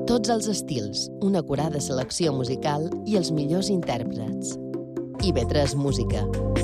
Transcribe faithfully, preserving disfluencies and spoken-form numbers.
Tots els estils, una acurada selecció musical i els millors intèrprets. I ve tres Música.